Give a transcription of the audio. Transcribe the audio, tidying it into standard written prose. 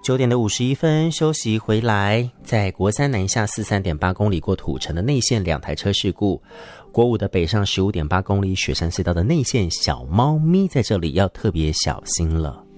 9点的51分休息回来，在国3南下43.8公里过土城的内线2台车事故，国5的北上15.8公里雪山隧道的内线小猫咪在这里要特别小心了。